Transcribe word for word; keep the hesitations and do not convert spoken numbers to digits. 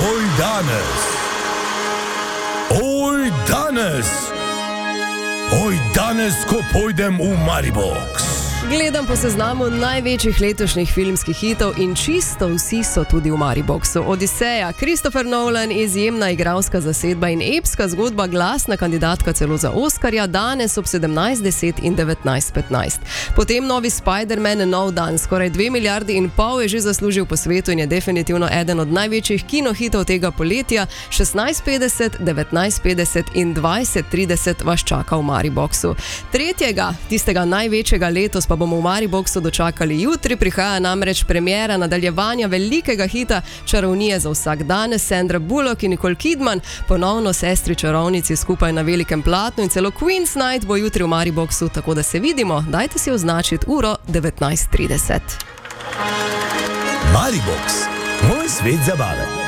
Oj danes, oj danes, oj danes, ko pojdem v Maribox. Gledam po seznamu največjih letošnjih filmskih hitov in čisto vsi so tudi v Mariboxu. Odiseja, Christopher Nolan, izjemna igralska zasedba in epska zgodba, glasna kandidatka celo za Oskarja, danes ob sedemnajst deset in devetnajst petnajst. Potem novi Spider-Man, nov dan, skoraj dve milijardi in pol je že zaslužil po svetu in je definitivno eden od največjih kinohitov tega poletja. šestnajst petdeset, devetnajst petdeset in dvajset trideset vas čaka v Mariboxu. Tretjega, tistega največjega letos, pa bomo v Mariboxu dočakali jutri. Prihaja namreč premiera nadaljevanja velikega hita Čarovnije za vsak dan. Sandra Bullock in Nicole Kidman, ponovno sestri čarovnici skupaj na velikem platnu, in celo Queen's Night bo jutri v Mariboxu, tako da se vidimo. Dajte si označiti uro devetnajst trideset. Maribox, moj svet zabave.